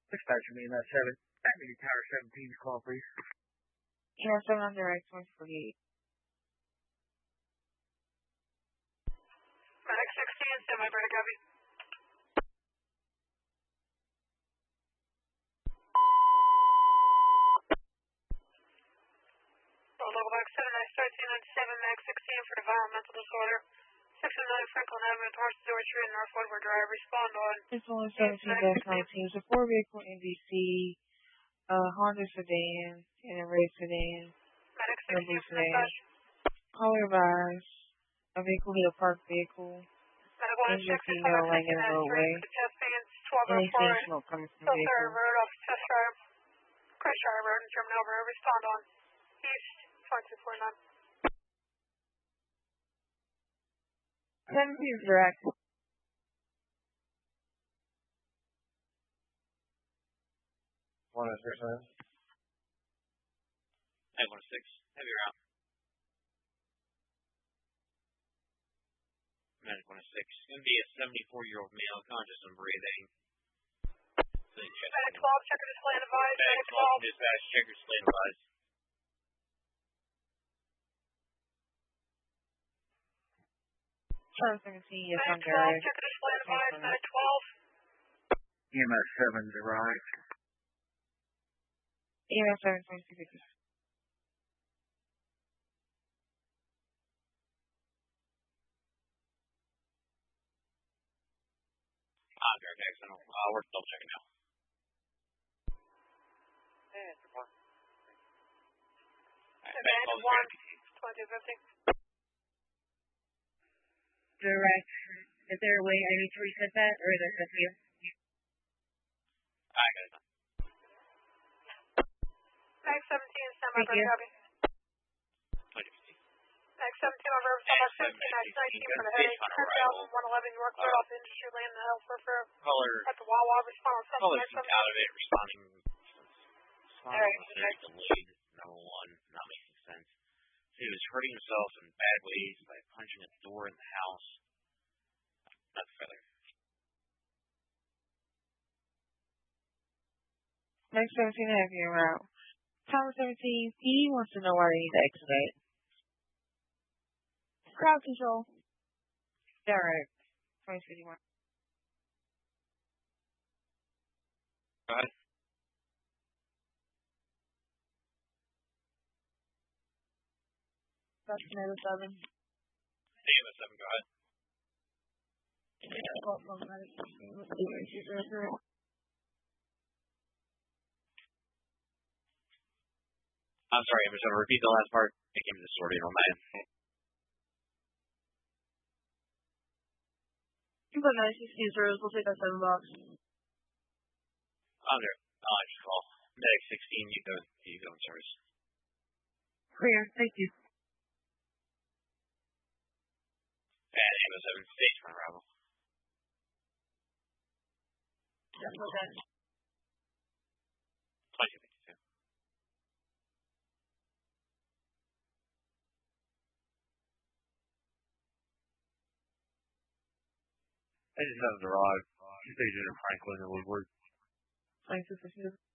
Dispatcher me in that 7. That means Tower 17's call, please. Yeah, 7 on direct, 148. Medic 16, semi-vertic copy. Local box 791397, Mag 16 for developmental disorder. 609 Franklin Avenue, towards George Street, North Woodward Drive. Respond on. It's only 17-19. It's a 4-vehicle NBC, Honda sedan, and a red sedan, Medic and a blue 16, sedan. Call advised. A vehicle hit a parked vehicle. Medic 1 Injured 6 female laying in the roadway. Chest pains, Any 1204. smoke coming from the South vehicle. Road off Chest Drive. Chris Drive Road and Terminal Road. Respond on. East 2249. 17 is direct. 106. 916. Heavy round. Medic 106. Going to be a 74-year-old male, conscious and breathing. Medic 12, checker display advised. Medic 12, dispatch, checker display advised. Charles 17, yes, on Medic 12, direct. checker display advised. Medic 12. EMS 7's arrived. EMS 7, 2250. Direct accident. We're still checking now. Advance 1, 2250. Direct. Is there a way I need to reset that, or is that for you? I got it. Mag 17, semi-vertic copy. 2050. Mag 17 over summer 15, Mag 19 for the headache. 10,111 York Road off Industry Lane, the Helper for at the Wawa. Respond on Colors something. out of it, responding was very delayed. Number one, not making sense. So he was hurting himself in bad ways by punching a door in the house. Not further. Next 17 heavy route. Tower 17, he wants to know why they need to expedite. Crowd control. Direct. 2051. Go ahead. That's another 7. AMS 7, go ahead. I'm sorry, I'm just going to repeat the last part. It came distorted on my end. You put 960 zeros, we'll take that 7 bucks. I'm there. I'll just call. Medic 16, you go in service. Clear, thank you. And AMS 7, stage for arrival. That's okay. 2052. I just have to arrive. Station in Franklin and Woodward. 2252.